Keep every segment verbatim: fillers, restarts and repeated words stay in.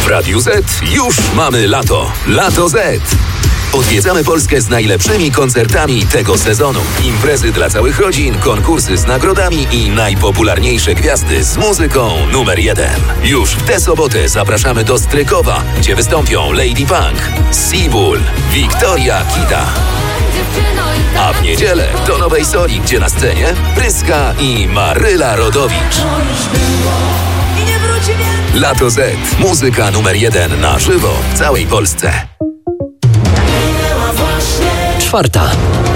W Radiu Z już mamy lato. Lato Z. Odwiedzamy Polskę z najlepszymi koncertami tego sezonu. Imprezy dla całych rodzin, konkursy z nagrodami i najpopularniejsze gwiazdy z muzyką numer jeden. Już w tę sobotę zapraszamy do Strykowa, gdzie wystąpią Lady Punk, Seabull, Wiktoria Kita. A w niedzielę do Nowej Soli, gdzie na scenie Pryska i Maryla Rodowicz. Lato Z. Muzyka numer jeden na żywo w całej Polsce. Czwarta.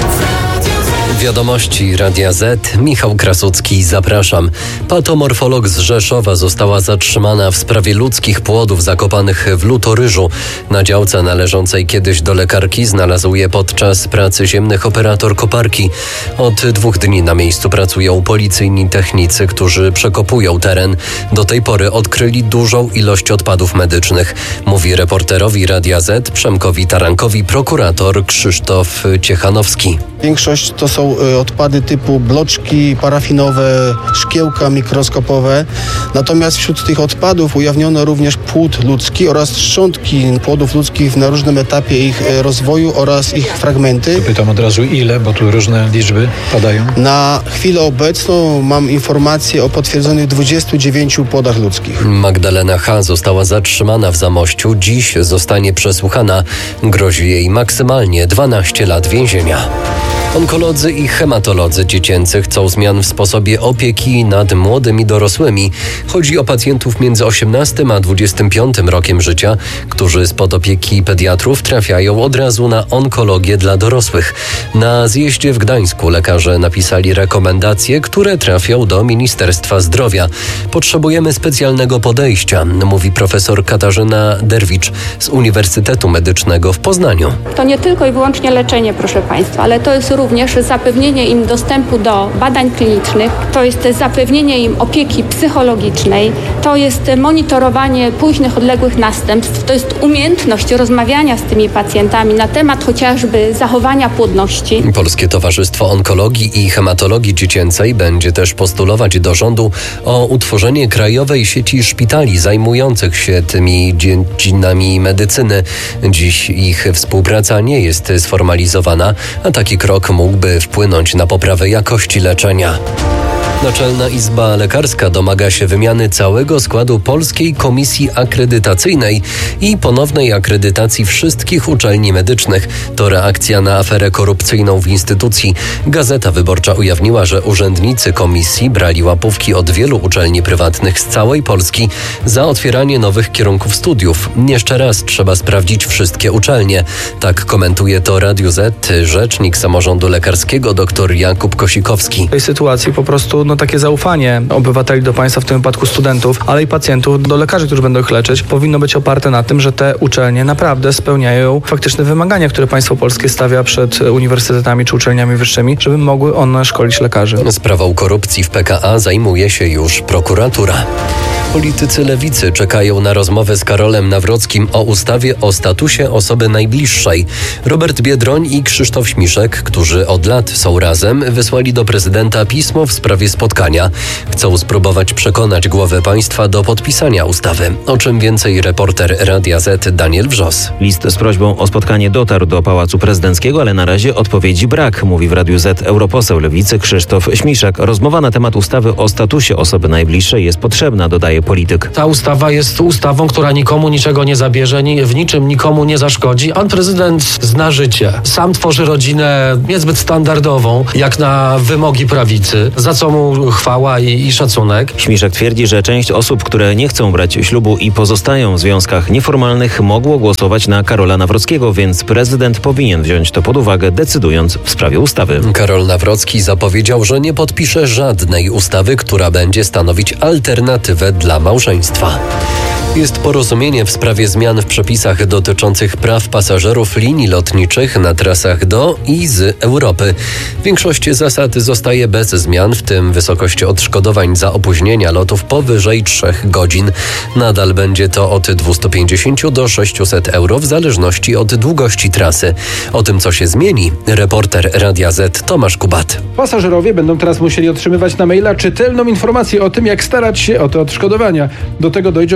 Wiadomości Radia Z. Michał Krasucki, zapraszam. Patomorfolog z Rzeszowa została zatrzymana w sprawie ludzkich płodów zakopanych w Lutoryżu. Na działce należącej kiedyś do lekarki znalazł je podczas pracy ziemnych operator koparki. Od dwóch dni na miejscu pracują policyjni technicy, którzy przekopują teren. Do tej pory odkryli dużą ilość odpadów medycznych. Mówi reporterowi Radia Z Przemkowi Tarankowi prokurator Krzysztof Ciechanowski. Większość to są odpady typu bloczki parafinowe, szkiełka mikroskopowe. Natomiast wśród tych odpadów ujawniono również płód ludzki oraz szczątki płodów ludzkich na różnym etapie ich rozwoju oraz ich fragmenty. Pytam od razu ile, bo tu różne liczby padają. Na chwilę obecną mam informacje o potwierdzonych dwudziestu dziewięciu płodach ludzkich. Magdalena H. została zatrzymana w Zamościu. Dziś zostanie przesłuchana. Grozi jej maksymalnie dwanaście lat więzienia. Onkolodzy i hematolodzy dziecięcy chcą zmian w sposobie opieki nad młodymi dorosłymi. Chodzi o pacjentów między osiemnastym a dwudziestym piątym rokiem życia, którzy spod opieki pediatrów trafiają od razu na onkologię dla dorosłych. Na zjeździe w Gdańsku lekarze napisali rekomendacje, które trafią do Ministerstwa Zdrowia. Potrzebujemy specjalnego podejścia, mówi profesor Katarzyna Derwicz z Uniwersytetu Medycznego w Poznaniu. To nie tylko i wyłącznie leczenie, proszę Państwa, ale to jest również zapewnienie im dostępu do badań klinicznych, to jest zapewnienie im opieki psychologicznej, to jest monitorowanie późnych, odległych następstw, to jest umiejętność rozmawiania z tymi pacjentami na temat chociażby zachowania płodności. Polskie Towarzystwo Onkologii i Hematologii Dziecięcej będzie też postulować do rządu o utworzenie krajowej sieci szpitali zajmujących się tymi dziedzinami medycyny. Dziś ich współpraca nie jest sformalizowana, a taki krok mógłby wpłynąć na poprawę jakości leczenia. Naczelna Izba Lekarska domaga się wymiany całego składu Polskiej Komisji Akredytacyjnej i ponownej akredytacji wszystkich uczelni medycznych. To reakcja na aferę korupcyjną w instytucji. Gazeta Wyborcza ujawniła, że urzędnicy komisji brali łapówki od wielu uczelni prywatnych z całej Polski za otwieranie nowych kierunków studiów. Jeszcze raz trzeba sprawdzić wszystkie uczelnie. Tak komentuje to Radiu Z rzecznik samorządu lekarskiego dr Jakub Kosikowski. W tej sytuacji po prostu no, takie zaufanie obywateli do państwa, w tym wypadku studentów, ale i pacjentów do lekarzy, którzy będą ich leczyć, powinno być oparte na tym, że te uczelnie naprawdę spełniają faktyczne wymagania, które państwo polskie stawia przed uniwersytetami czy uczelniami wyższymi, żeby mogły one szkolić lekarzy. Sprawą korupcji w P K A zajmuje się już prokuratura. Politycy lewicy czekają na rozmowę z Karolem Nawrockim o ustawie o statusie osoby najbliższej. Robert Biedroń i Krzysztof Śmiszek, którzy od lat są razem, wysłali do prezydenta pismo w sprawie spotkania. Chcą spróbować przekonać głowę państwa do podpisania ustawy. O czym więcej reporter Radia Z Daniel Wrzos. List z prośbą o spotkanie dotarł do Pałacu Prezydenckiego, ale na razie odpowiedzi brak, mówi w Radiu Z europoseł Lewicy Krzysztof Śmiszek. Rozmowa na temat ustawy o statusie osoby najbliższej jest potrzebna, dodaje polityk. Ta ustawa jest ustawą, która nikomu niczego nie zabierze, w niczym nikomu nie zaszkodzi. Pan prezydent zna życie. Sam tworzy rodzinę niezbyt standardową, jak na wymogi prawicy, za co mu chwała i, i szacunek. Śmiszek twierdzi, że część osób, które nie chcą brać ślubu i pozostają w związkach nieformalnych, mogło głosować na Karola Nawrockiego, więc prezydent powinien wziąć to pod uwagę, decydując w sprawie ustawy. Karol Nawrocki zapowiedział, że nie podpisze żadnej ustawy, która będzie stanowić alternatywę dla małżeństwa. Jest porozumienie w sprawie zmian w przepisach dotyczących praw pasażerów linii lotniczych na trasach do i z Europy. Większość zasad zostaje bez zmian, w tym wysokość odszkodowań za opóźnienia lotów powyżej trzech godzin. Nadal będzie to od dwieście pięćdziesiąt do sześciuset euro w zależności od długości trasy. O tym, co się zmieni, reporter Radia Z Tomasz Kubat. Pasażerowie będą teraz musieli otrzymywać na maila czytelną informację o tym, jak starać się o te odszkodowania. Do tego dojdzie około trzydziestu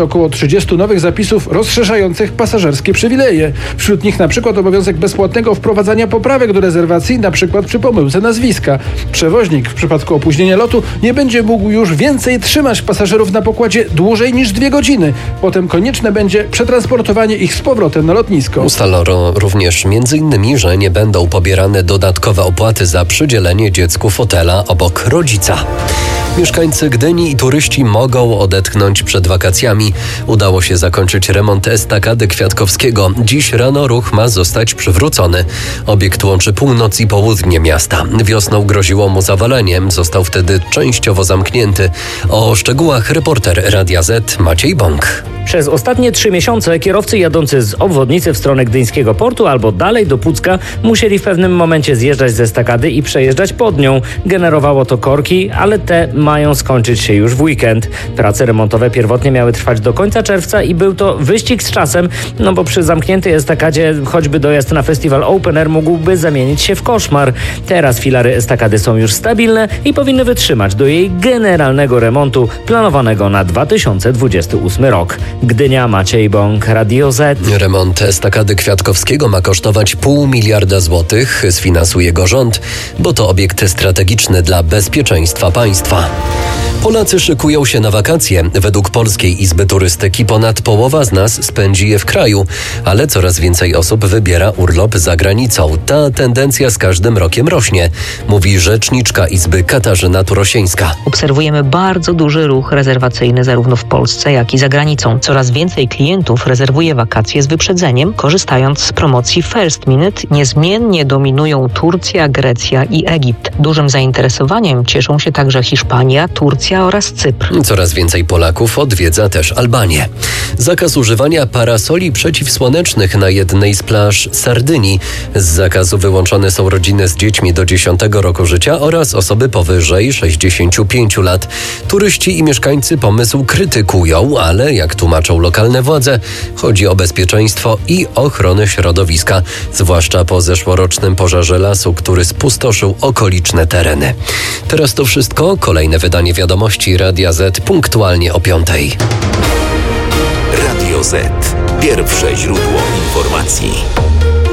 trzydziestu nowych zapisów rozszerzających pasażerskie przywileje. Wśród nich na przykład obowiązek bezpłatnego wprowadzania poprawek do rezerwacji, na przykład przy pomyłce nazwiska. Przewoźnik w przypadku opóźnienia lotu nie będzie mógł już więcej trzymać pasażerów na pokładzie dłużej niż dwie godziny. Potem konieczne będzie przetransportowanie ich z powrotem na lotnisko. Ustalono również między innymi, że nie będą pobierane dodatkowe opłaty za przydzielenie dziecku fotela obok rodzica. Mieszkańcy Gdyni i turyści mogą odetchnąć przed wakacjami. Udało się zakończyć remont estakady Kwiatkowskiego. Dziś rano ruch ma zostać przywrócony. Obiekt łączy północ i południe miasta. Wiosną groziło mu zawalenie. Został wtedy częściowo zamknięty. O szczegółach reporter Radia Z Maciej Bąk. Przez ostatnie trzy miesiące kierowcy jadący z obwodnicy w stronę gdyńskiego portu albo dalej do Pucka musieli w pewnym momencie zjeżdżać ze estakady i przejeżdżać pod nią. Generowało to korki, ale te mają skończyć się już w weekend. Prace remontowe pierwotnie miały trwać do końca czerwca i był to wyścig z czasem, no bo przy zamkniętej estakadzie choćby dojazd na festiwal Open Air mógłby zamienić się w koszmar. Teraz filary estakady są już stabilne i powinny wytrzymać do jej generalnego remontu planowanego na dwa tysiące dwudziesty ósmy rok. Gdynia, Maciej Bąk, Radio Z. Remont estakady Kwiatkowskiego ma kosztować pół miliarda złotych. Sfinansuje go rząd, bo to obiekt strategiczny dla bezpieczeństwa państwa. Polacy szykują się na wakacje. Według Polskiej Izby Turystyki ponad połowa z nas spędzi je w kraju, ale coraz więcej osób wybiera urlop za granicą. Ta tendencja z każdym rokiem rośnie, mówi rzeczniczka Izby Katarzyna Turosieńska. Obserwujemy bardzo duży ruch rezerwacyjny zarówno w Polsce, jak i za granicą. Coraz więcej klientów rezerwuje wakacje z wyprzedzeniem, korzystając z promocji First Minute. Niezmiennie dominują Turcja, Grecja i Egipt. Dużym zainteresowaniem cieszą się także Hiszpania, Turcja oraz Cypr. Coraz więcej Polaków odwiedza też Albanię. Zakaz używania parasoli przeciwsłonecznych na jednej z plaż Sardynii. Z zakazu wyłączone są rodziny z dziećmi do dziesiątego roku życia oraz osoby powyżej sześćdziesięciu pięciu lat. Turyści i mieszkańcy pomysł krytykują, ale jak tłumaczą lokalne władze, chodzi o bezpieczeństwo i ochronę środowiska, zwłaszcza po zeszłorocznym pożarze lasu, który spustoszył okoliczne tereny. Teraz to wszystko. Kolejne wydanie wiadomości Radia Z punktualnie o piątej. Radio Z. Pierwsze źródło informacji.